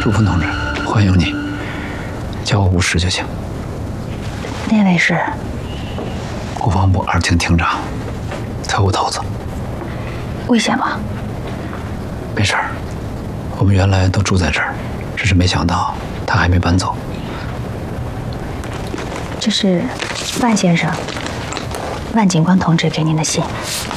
朱峰同志，欢迎你，叫我吴石就行。 那位是国防部2厅厅长，特务头子。 危险吗？ 没事儿，我们原来都住在这儿，只是没想到他还没搬走。 这是万先生、万警官同志给您的信。